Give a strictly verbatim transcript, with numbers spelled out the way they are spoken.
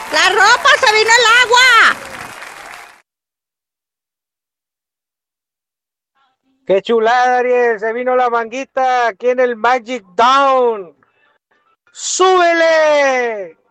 ¡La ropa! ¡Se vino el agua! ¡Qué chulada, Ariel! Se vino la manguita aquí en el Magic Down. ¡Súbele!